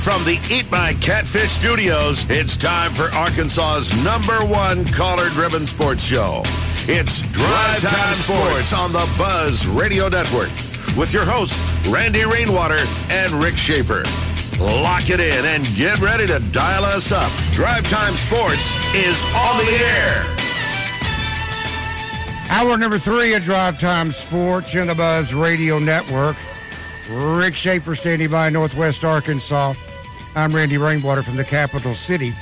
From the Eat My Catfish studios, it's time for Arkansas's #1 caller-driven sports show. It's Drive Time Sports on the Buzz Radio Network with your hosts, Randy Rainwater and Rick Schaefer. Lock it in and get ready to dial us up. Drive Time Sports is on the air. Hour number 3 of Drive Time Sports on the Buzz Radio Network. Rick Schaefer standing by Northwest Arkansas. I'm Randy Rainwater from the capital city.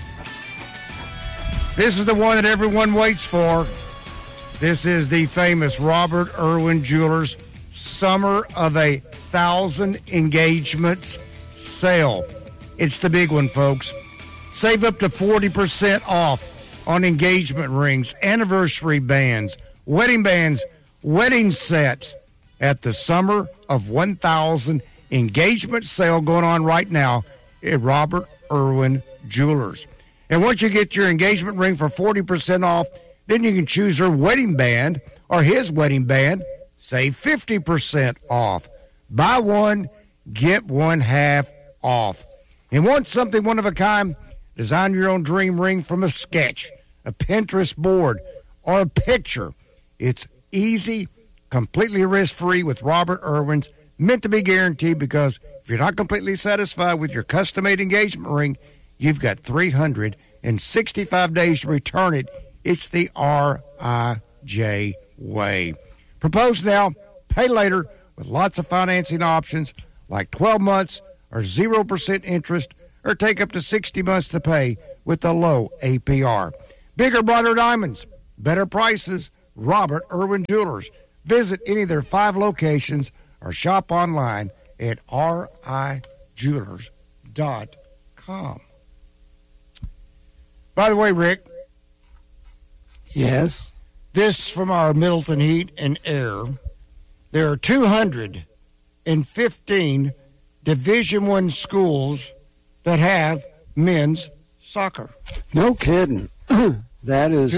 This is the one that everyone waits for. This is the famous Robert Irwin Jewelers Summer of 1,000 Engagements sale. It's the big one, folks. Save up to 40% off on engagement rings, anniversary bands, wedding sets at the Summer of 1,000 Engagement sale going on right now at Robert Irwin Jewelers. And once you get your engagement ring for 40% off, then you can choose her wedding band or his wedding band, save 50% off. Buy one, get one half off. And want something one of a kind? Design your own dream ring from a sketch, a Pinterest board, or a picture. It's easy, completely risk-free with Robert Irwin's, meant to be guaranteed, because if you're not completely satisfied with your custom-made engagement ring, you've got 365 days to return it. It's the RIJ way. Propose now, pay later, with lots of financing options like 12 months or 0% interest, or take up to 60 months to pay with a low APR. Bigger, brighter diamonds, better prices, Robert Irwin Jewelers. Visit any of their 5 locations or shop online at rijewelers.com. By the way, Rick. Yes? This from our Middleton Heat and Air. There are 215 Division I schools that have men's soccer. No kidding. That is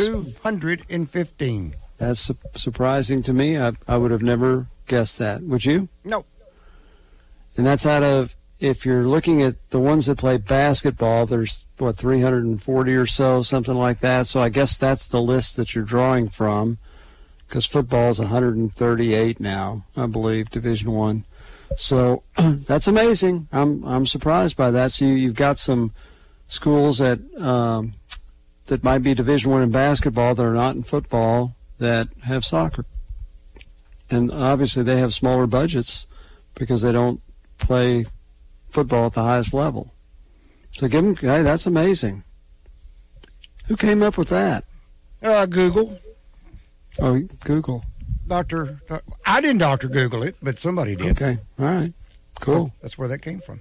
215. That's surprising to me. I would have never guessed that. Would you? No. And that's out of, if you're looking at the ones that play basketball, there's, 340 or so, something like that. So I guess that's the list that you're drawing from, because football is 138 now, I believe, Division I. So that's amazing. I'm surprised by that. So you've got some schools that that might be Division I in basketball that are not in football that have soccer. And obviously they have smaller budgets because they don't play football at the highest level. So hey, that's amazing. Who came up with that? Google. Oh, Google. I didn't Dr. Google it, but somebody did. Okay, all right, cool. So that's where that came from.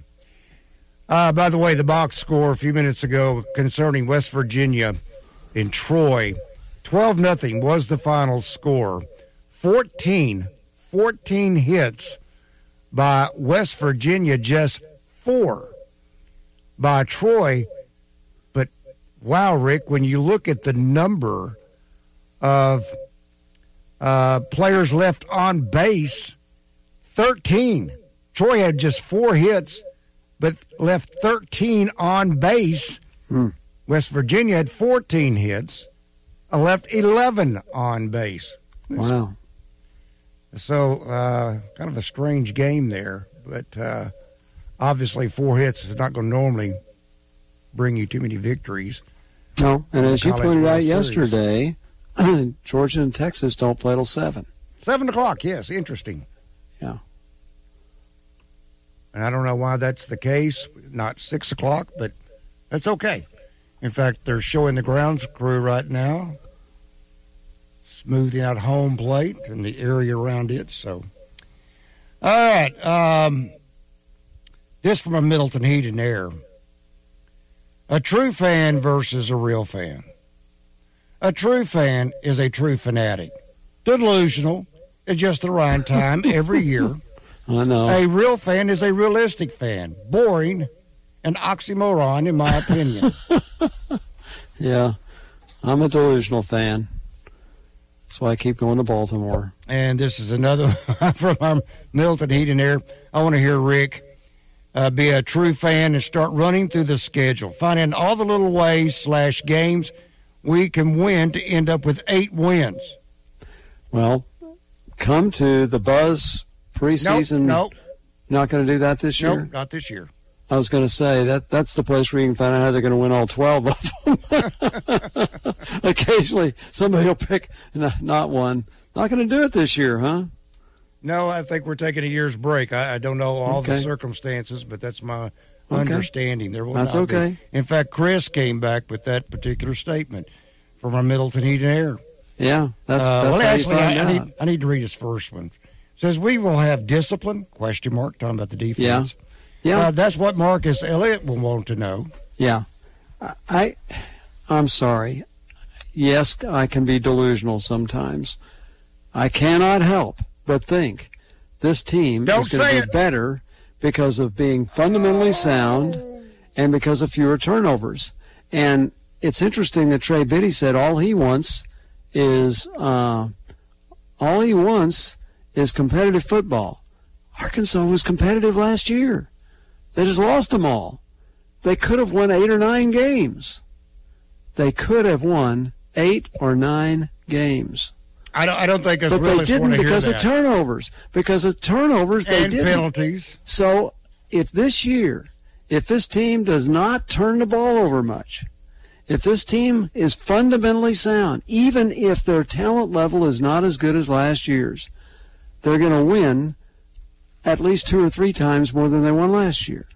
By the way, the box score a few minutes ago concerning West Virginia in Troy, 12-0 was the final score. 14 hits by West Virginia, just 4 by Troy. But, wow, Rick, when you look at the number of players left on base, 13. Troy had just 4 hits, but left 13 on base. West Virginia had 14 hits, left 11 on base. Wow. So, kind of a strange game there, but obviously 4 hits is not going to normally bring you too many victories. No, and as you pointed out yesterday, Georgia and Texas don't play till 7. 7 o'clock, yes, interesting. Yeah. And I don't know why that's the case, not 6 o'clock, but that's okay. In fact, they're showing the grounds crew right now, smoothing out home plate and the area around it. So, all right. This from a Middleton Heat and Air. A true fan versus a real fan. A true fan is a true fanatic. Delusional at just the right time every year. I know. A real fan is a realistic fan. Boring, an oxymoron, in my opinion. Yeah, I'm a delusional fan. That's why I keep going to Baltimore. And this is another from our Middleton Heat and Air. I want to hear, Rick, be a true fan and start running through the schedule, finding all the little ways / games we can win to end up with 8 wins. Well, come to the Buzz preseason. Nope. Not going to do that this year? Nope, not this year. I was going to say that's the place where you can find out how they're going to win all 12 of them. Occasionally, somebody will pick not one. Not going to do it this year, huh? No, I think we're taking a year's break. I don't know all the circumstances, but that's my understanding. There will that's not okay. be. In fact, Chris came back with that particular statement from our Middleton Heat and Air. Yeah, that's how actually, you find out. I need to read his first one. It says, we will have discipline, ? Talking about the defense. Yeah. That's what Marcus Elliott will want to know. Yeah. I'm sorry. Yes, I can be delusional sometimes. I cannot help but think this team is going to be better because of being fundamentally sound and because of fewer turnovers. And it's interesting that Trey Biddy said all he wants is competitive football. Arkansas was competitive last year. They just lost them all. They could have won 8 or 9 games. They could have won 8 or 9 games. I don't think but they didn't because of turnovers. Because of turnovers, they didn't. And penalties. So if this team does not turn the ball over much, if this team is fundamentally sound, even if their talent level is not as good as last year's, they're going to win at least 2 or 3 times more than they won last year.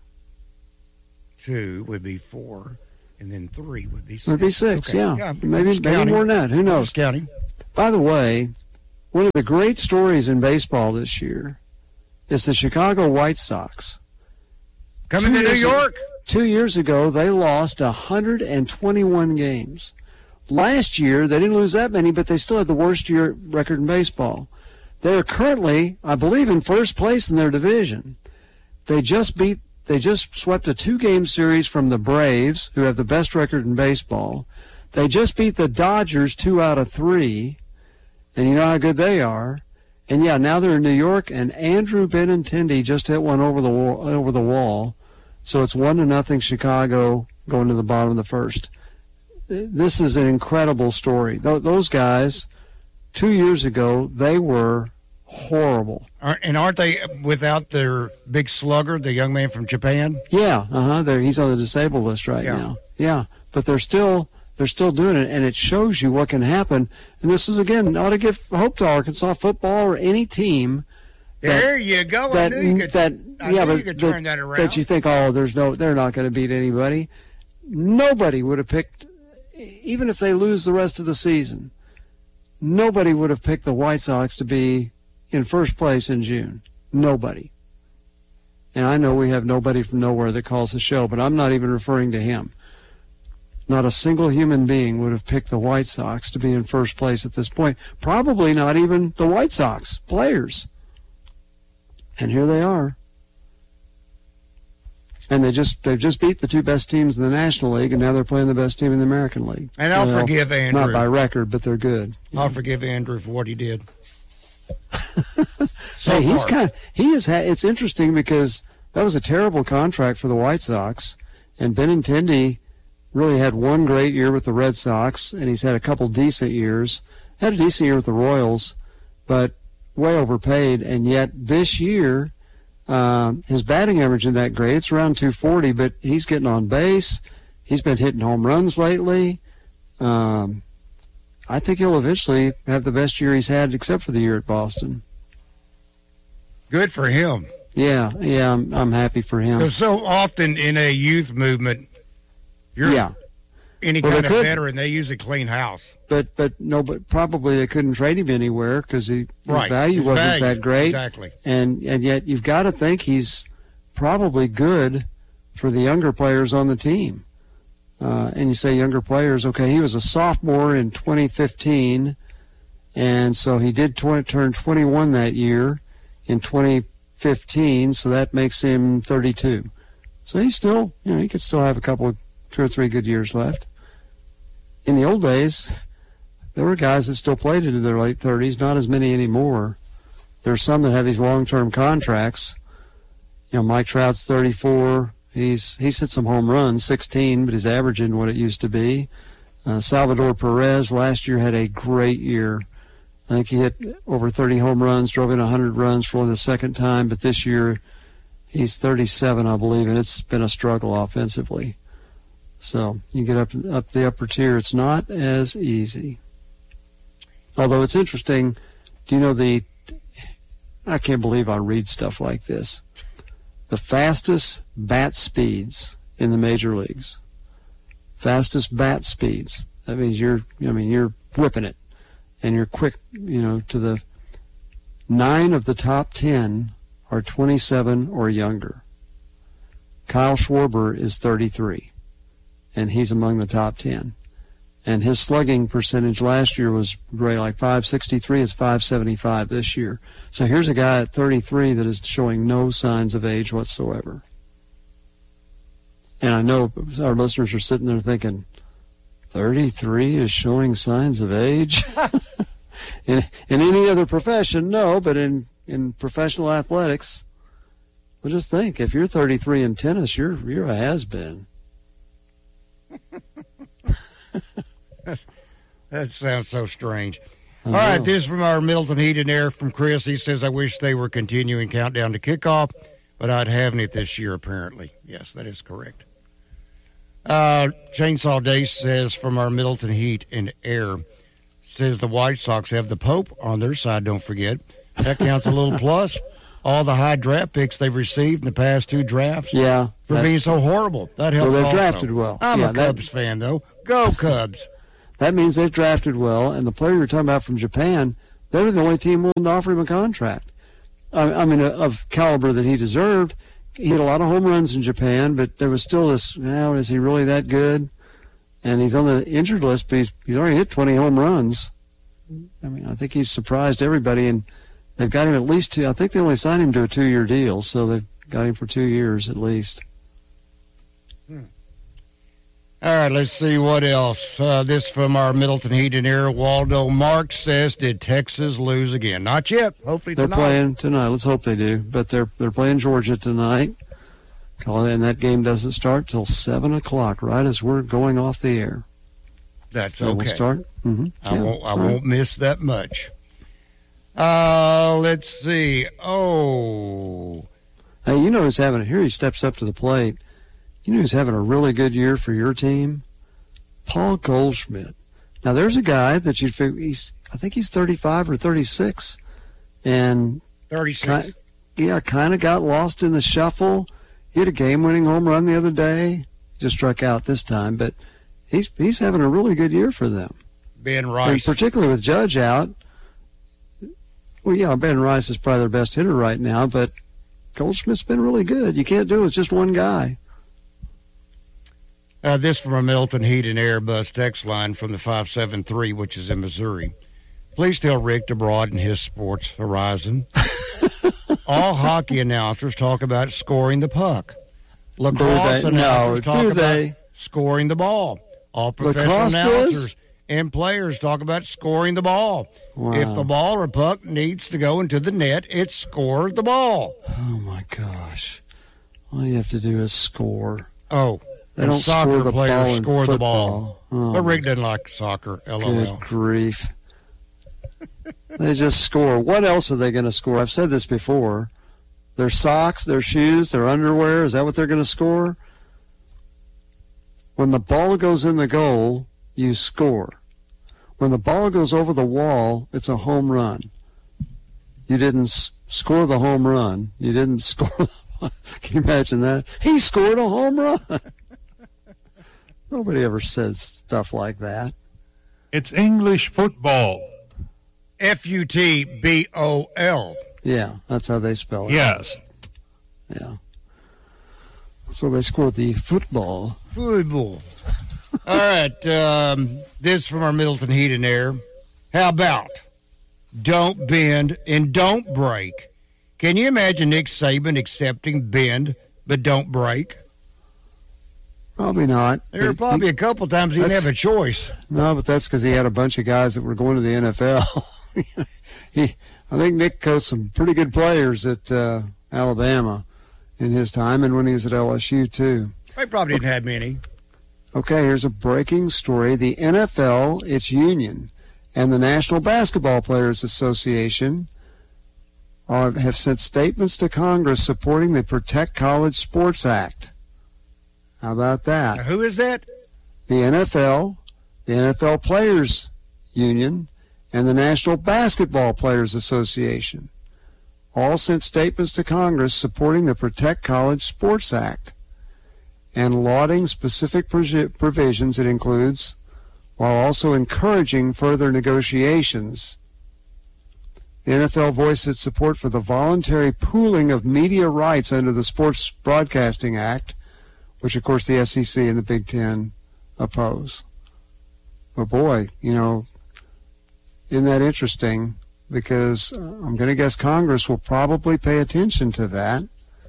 2 would be 4, and then 3 would be 6. Would be 6, okay. yeah. Maybe more than that. Who knows? Just counting. By the way, one of the great stories in baseball this year is the Chicago White Sox. Coming to New York. 2 years ago, they lost 121 games. Last year, they didn't lose that many, but they still had the worst year record in baseball. They are currently, I believe, in first place in their division. They just swept a 2-game series from the Braves, who have the best record in baseball. They just beat the Dodgers 2 out of 3, and you know how good they are. And yeah, now they're in New York, and Andrew Benintendi just hit one over the wall. So it's 1-0 Chicago going to the bottom of the first. This is an incredible story. Those guys, 2 years ago, they were horrible. And aren't they without their big slugger, the young man from Japan? Yeah, he's on the disabled list right now. Yeah, but they're still doing it, and it shows you what can happen. And this is, again, ought to give hope to Arkansas football or any team. There you go. I knew you could turn that around. That you think, they're not going to beat anybody. Nobody would have picked, even if they lose the rest of the season, nobody would have picked the White Sox to be in first place in June. Nobody. And I know we have nobody from nowhere that calls the show, but I'm not even referring to him. Not a single human being would have picked the White Sox to be in first place at this point. Probably not even the White Sox players. And here they are. And they've just beat the 2 best teams in the National League, and now they're playing the best team in the American League. And I'll forgive Andrew. Not by record, but they're good. I'll forgive Andrew for what he did. It's interesting because that was a terrible contract for the White Sox, and Benintendi really had one great year with the Red Sox, and he's had a couple decent years. Had a decent year with the Royals, but way overpaid. And yet this year, his batting average isn't that great. It's around 240, but he's getting on base. He's been hitting home runs lately. I think he'll eventually have the best year he's had, except for the year at Boston. Good for him. Yeah, I'm happy for him. Because so often in a youth movement, any kind of veteran, they usually clean house. But probably they couldn't trade him anywhere because his value wasn't that great. Exactly. And yet you've got to think he's probably good for the younger players on the team. And you say younger players, okay, he was a sophomore in 2015, and so he did turn 21 that year in 2015, so that makes him 32. So he's still, he could still have 2 or 3 good years left. In the old days, there were guys that still played into their late 30s, not as many anymore. There's some that have these long-term contracts, Mike Trout's 34. He's hit some home runs, 16, but he's averaging what it used to be. Salvador Perez last year had a great year. I think he hit over 30 home runs, drove in 100 runs for the second time, but this year he's 37, I believe, and it's been a struggle offensively. So you get up the upper tier, it's not as easy. Although it's interesting, do you know I can't believe I read stuff like this. The fastest bat speeds in the major leagues. Fastest bat speeds. That means you're whipping it. And you're quick, to the 9 of the top 10 are 27 or younger. Kyle Schwarber is 33, and he's among the top 10. And his slugging percentage last year was great, like 563. It's 575 this year. So here's a guy at 33 that is showing no signs of age whatsoever. And I know our listeners are sitting there thinking, 33 is showing signs of age? in any other profession, no, but in professional athletics, well, just think, if you're 33 in tennis, you're a has-been. That sounds so strange. All right, this is from our Middleton Heat and Air from Chris. He says, I wish they were continuing countdown to kickoff, but I'd having it this year, apparently. Yes, that is correct. Chainsaw Day says from our Middleton Heat and Air, says the White Sox have the Pope on their side, don't forget. That counts a little plus. All the high draft picks they've received in the past 2 drafts for being so horrible. That helps they've also. Drafted well. I'm a Cubs fan, though. Go Cubs. That means they've drafted well, and the player you're talking about from Japan, they were the only team willing to offer him a contract. I mean, of caliber that he deserved. He had a lot of home runs in Japan, but there was still this, is he really that good? And he's on the injured list, but he's already hit 20 home runs. I mean, I think he's surprised everybody, and they've got him at least 2. I think they only signed him to a 2-year deal, so they've got him for 2 years at least. All right, let's see what else. This from our Middleton Heat and Air. Waldo Marks says, did Texas lose again? Not yet. Hopefully they're tonight. Playing tonight. Let's hope they do. But they're playing Georgia tonight. And that game doesn't start till 7 o'clock, right as we're going off the air. That's so okay. We'll start. Mm-hmm. I won't miss that much. Let's see. Hey, who's having it? Here he steps up to the plate. Who's having a really good year for your team? Paul Goldschmidt. Now, there's a guy that you'd figure I think he's 35 or 36. And 36. Kind of got lost in the shuffle. He had a game-winning home run the other day. Just struck out this time, but he's having a really good year for them. Ben Rice. And particularly with Judge out. Well, yeah, Ben Rice is probably their best hitter right now, but Goldschmidt's been really good. You can't do it with just one guy. This from our Middleton Heat and Air Buzz text line from the 573, which is in Missouri. Please tell Rick to broaden his sports horizon. All hockey announcers talk about scoring the puck. Lacrosse announcers talk about scoring the ball. All professional announcers and players talk about scoring the ball. Wow. If the ball or puck needs to go into the net, it's score the ball. Oh, my gosh. All you have to do is score. Oh, they don't soccer score players score the ball. Oh, but Rick doesn't like soccer, LOL. Good grief. They just score. What else are they going to score? I've said this before. Their socks, their shoes, their underwear, is that what they're going to score? When the ball goes in the goal, you score. When the ball goes over the wall, it's a home run. You didn't score the home run. You didn't score the one. Can you imagine that? He scored a home run. Nobody ever says stuff like that. It's English football. F-U-T-B-O-L. Yeah, that's how they spell it. Yes. Yeah. So they scored the football. Football. All right. This from our Middleton Heat and Air. How about don't bend and don't break? Can you imagine Nick Saban accepting bend but don't break? Probably not. There were probably a couple times he didn't have a choice. No, but that's because he had a bunch of guys that were going to the NFL. I think Nick coached some pretty good players at Alabama, in his time, and when he was at LSU, too. They probably didn't have many. Okay, here's a breaking story. The NFL, its union, and the National Basketball Players Association have sent statements to Congress supporting the Protect College Sports Act. How about that? Now, who is that? The NFL Players Union, and the National Basketball Players Association all sent statements to Congress supporting the Protect College Sports Act and lauding specific provisions it includes, while also encouraging further negotiations. The NFL voiced its support for the voluntary pooling of media rights under the Sports Broadcasting Act, which, of course, the SEC and the Big Ten oppose. But, boy, isn't that interesting? Because I'm going to guess Congress will probably pay attention to that.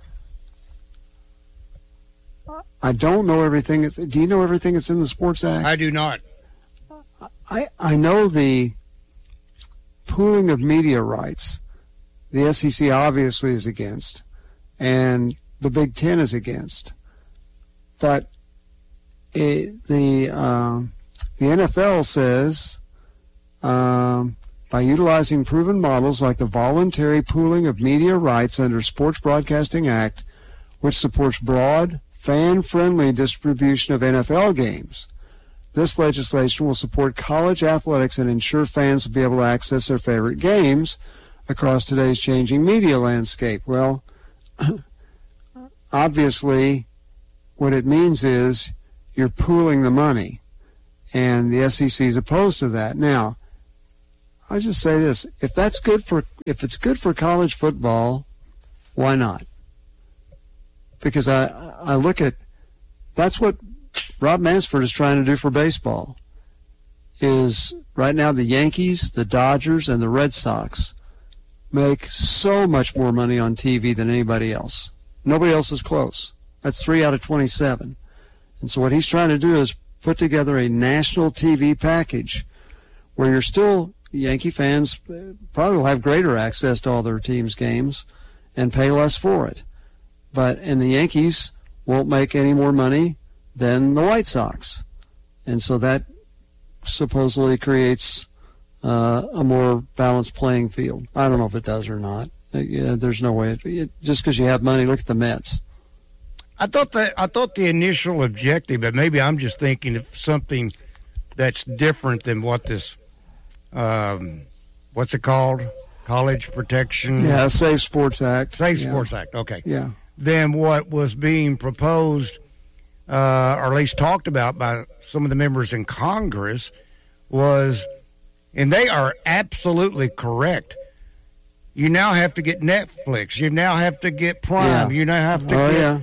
I don't know everything. Do you know everything that's in the Sports Act? I do not. I know the pooling of media rights, the SEC obviously is against, and the Big Ten is against. But the NFL says by utilizing proven models like the voluntary pooling of media rights under Sports Broadcasting Act, which supports broad, fan-friendly distribution of NFL games, this legislation will support college athletics and ensure fans will be able to access their favorite games across today's changing media landscape. Well, obviously, what it means is you're pooling the money, and the SEC is opposed to that. Now, I just say this: if it's good for college football, why not? Because I look at that's what Rob Mansford is trying to do for baseball. Is right now the Yankees, the Dodgers, and the Red Sox make so much more money on TV than anybody else. Nobody else is close. That's 3 out of 27. And so what he's trying to do is put together a national TV package where you're still, Yankee fans probably will have greater access to all their team's games and pay less for it. And the Yankees won't make any more money than the White Sox. And so that supposedly creates a more balanced playing field. I don't know if it does or not. There's no way. Just because you have money, look at the Mets. I thought the initial objective, but maybe I'm just thinking of something that's different than what this, what's it called? College Protection? Yeah, Safe Sports Act. Sports Act, okay. Yeah. Than what was being proposed, or at least talked about by some of the members in Congress was, and they are absolutely correct, you now have to get Netflix. You now have to get Prime. Yeah. You now have to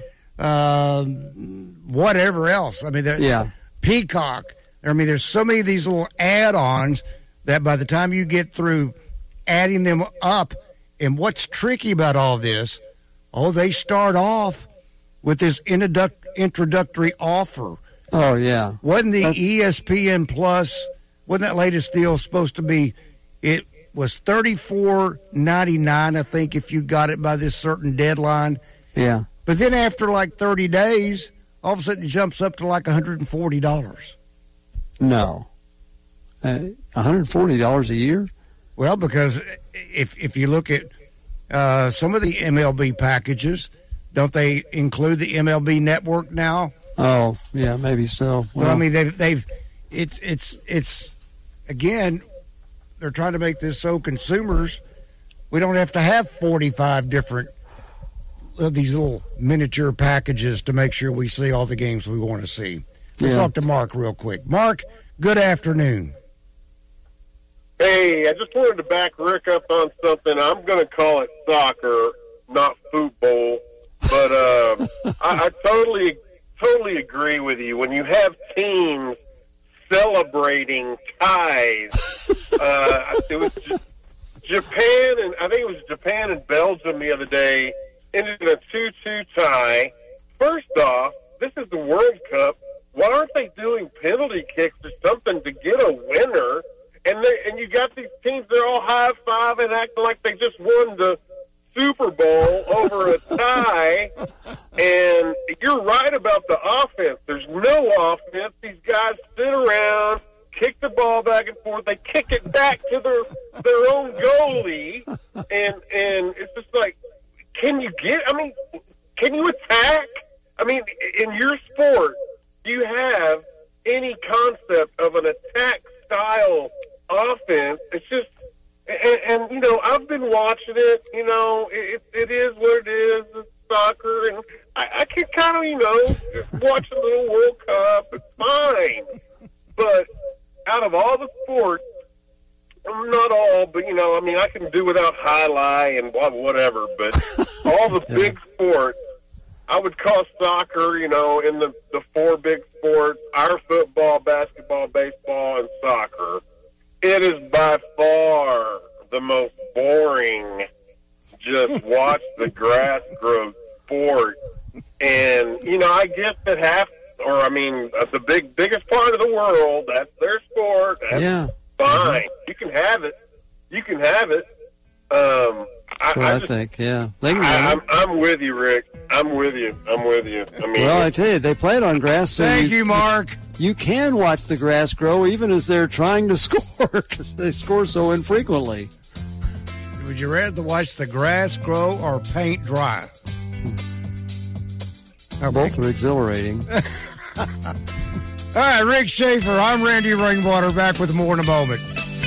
get whatever else. I mean, Peacock. I mean, there's so many of these little add-ons that by the time you get through adding them up, and what's tricky about all this, they start off with this introductory offer. Oh, yeah. Wasn't the ESPN Plus, wasn't that latest deal supposed to be, it was $34.99, I think, if you got it by this certain deadline. Yeah. But then after like 30 days, all of a sudden it jumps up to like $140. No. $140 a year? Well, because if you look at some of the MLB packages, don't they include the MLB Network now? Oh, yeah, maybe so. Well, I mean, it's again, they're trying to make this so consumers, we don't have to have 45 different of these little miniature packages to make sure we see all the games we want to see. Let's talk to Mark real quick. Mark, good afternoon. Hey, I just wanted to back Rick up on something. I'm going to call it soccer, not football. But I totally agree with you. When you have teams celebrating ties, it was Japan, and I think it was Japan and Belgium the other day, ended in a 2-2 tie. First off, this is the World Cup. Why aren't they doing penalty kicks or something to get a winner? And you got these teams, they're all high-fiving, acting like they just won the Super Bowl over a tie. And you're right about the offense. There's no offense. These guys sit around, kick the ball back and forth. They kick it back to their own goalie. And it's just like, can you attack? I mean, in your sport, do you have any concept of an attack-style offense? It's just, and you know, I've been watching it. You know, it is what it is. It's soccer, and I can kind of, you know, just watch a little World Cup. It's fine. But out of all the sports, not all, but, you know, I mean, I can do without highlight and whatever, but all the big sports, I would call soccer, you know, in the four big sports, our football, basketball, baseball, and soccer. It is by far the most boring, just watch the grass grow sport. And, you know, I get that the biggest part of the world, that's their sport. That's fine. You can have it. I think, yeah. I'm with you, Rick. I'm with you. I mean, well, I tell you, they played on grass. So thank you, Mark. You can watch the grass grow even as they're trying to score because they score so infrequently. Would you rather watch the grass grow or paint dry? Okay. Both are exhilarating. All right, Rick Schaefer. I'm Randy Rainwater. Back with more in a moment.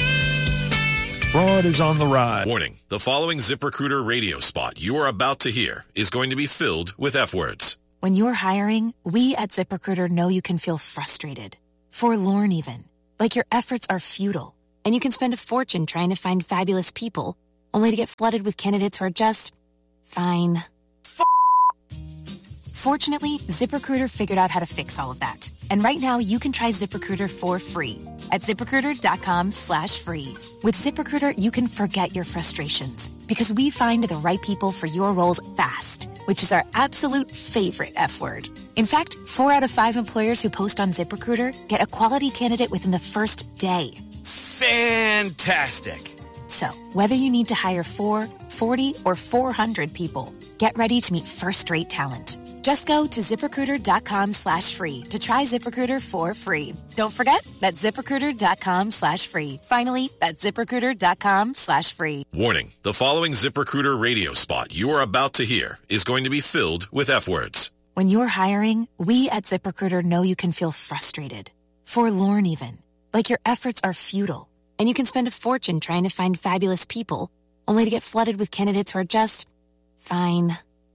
Fraud is on the rise. Warning, the following ZipRecruiter radio spot you are about to hear is going to be filled with F words. When you're hiring, we at ZipRecruiter know you can feel frustrated, forlorn even, like your efforts are futile, and you can spend a fortune trying to find fabulous people, only to get flooded with candidates who are just fine. Fortunately, ZipRecruiter figured out how to fix all of that. And right now, you can try ZipRecruiter for free at ZipRecruiter.com/free. With ZipRecruiter, you can forget your frustrations because we find the right people for your roles fast, which is our absolute favorite F word. In fact, 4 out of 5 employers who post on ZipRecruiter get a quality candidate within the first day. Fantastic. So, whether you need to hire 4, 40, or 400 people, get ready to meet first-rate talent. Just go to ZipRecruiter.com/free to try ZipRecruiter for free. Don't forget, that's ZipRecruiter.com/free. Finally, that's ZipRecruiter.com/free. Warning, the following ZipRecruiter radio spot you are about to hear is going to be filled with F words. When you're hiring, we at ZipRecruiter know you can feel frustrated, forlorn even, like your efforts are futile, and you can spend a fortune trying to find fabulous people, only to get flooded with candidates who are just fine.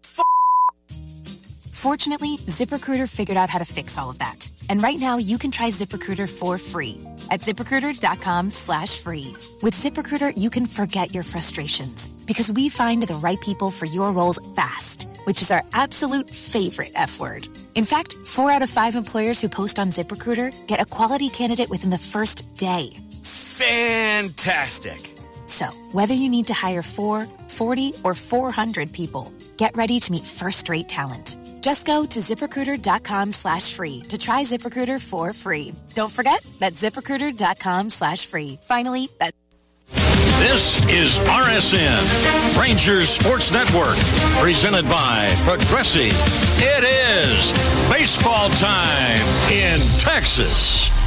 Fortunately, ZipRecruiter figured out how to fix all of that. And right now, you can try ZipRecruiter for free at ZipRecruiter.com/free. With ZipRecruiter, you can forget your frustrations because we find the right people for your roles fast, which is our absolute favorite F word. In fact, 4 out of 5 employers who post on ZipRecruiter get a quality candidate within the first day. Fantastic. So, whether you need to hire 4, 40, or 400 people, get ready to meet first-rate talent. Just go to ZipRecruiter.com/free to try ZipRecruiter for free. Don't forget, that's ZipRecruiter.com/free. Finally, that's... This is RSN, Rangers Sports Network, presented by Progressive. It is baseball time in Texas.